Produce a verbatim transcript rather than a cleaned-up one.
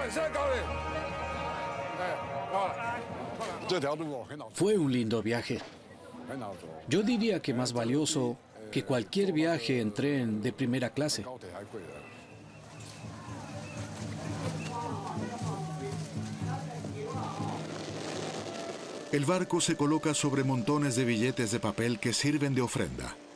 Fue un lindo viaje. Yo diría que más valioso que cualquier viaje en tren de primera clase. El barco se coloca sobre montones de billetes de papel que sirven de ofrenda.